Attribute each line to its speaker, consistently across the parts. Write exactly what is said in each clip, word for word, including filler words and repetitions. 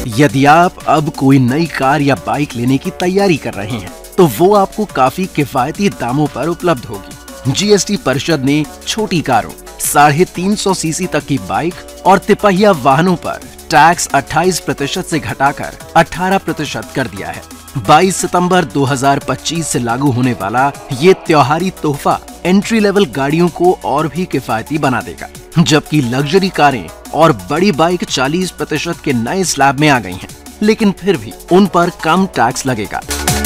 Speaker 1: यदि आप अब कोई नई कार या बाइक लेने की तैयारी कर रहे हैं तो वो आपको काफी किफायती दामों पर उपलब्ध होगी। जीएसटी परिषद ने छोटी कारों, साढ़े तीन सौ सीसी तक की बाइक और तिपहिया वाहनों पर टैक्स अट्ठाईस प्रतिशत से घटाकर अठारह प्रतिशत कर दिया है। बाईस सितंबर दो हज़ार पच्चीस से लागू होने वाला ये त्योहारी तोहफा एंट्री लेवल गाड़ियों को और भी किफायती बना देगा, जबकि लग्जरी कारें और बड़ी बाइक चालीस प्रतिशत के नए स्लैब में आ गई हैं, लेकिन फिर भी उन पर कम टैक्स लगेगा।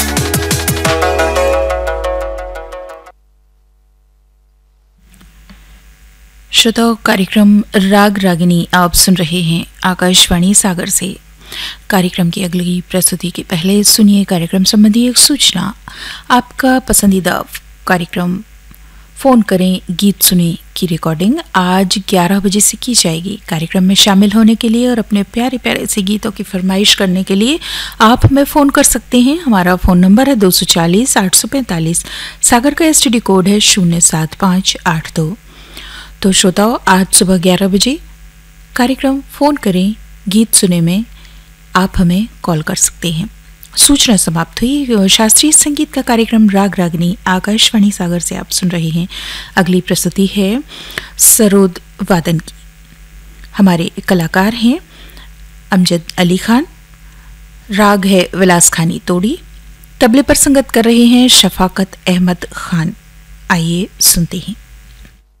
Speaker 2: श्रोताओ, कार्यक्रम राग रागिनी आप सुन रहे हैं आकाशवाणी सागर से। कार्यक्रम की अगली प्रस्तुति के पहले सुनिए कार्यक्रम संबंधी एक सूचना। आपका पसंदीदा कार्यक्रम फोन करें गीत सुने की रिकॉर्डिंग आज ग्यारह बजे से की जाएगी। कार्यक्रम में शामिल होने के लिए और अपने प्यारे प्यारे से गीतों की फरमाइश करने के लिए आप हमें फ़ोन कर सकते हैं। हमारा फ़ोन नंबर है दो सौ चालीस आठ सौ पैंतालीस। सागर का एसटीडी कोड है शून्य सात पाँच आठ दो। तो श्रोताओं, आज सुबह ग्यारह बजे कार्यक्रम फ़ोन करें गीत सुने में आप हमें कॉल कर सकते हैं। सूचना समाप्त हुई। शास्त्रीय संगीत का कार्यक्रम राग रागिनी आकाशवाणी सागर से आप सुन रहे हैं। अगली प्रस्तुति है सरोद वादन की। हमारे कलाकार हैं अमजद अली खान। राग है विलास खानी तोड़ी। तबले पर संगत कर रहे हैं शफाकत अहमद खान। आइए सुनते हैं।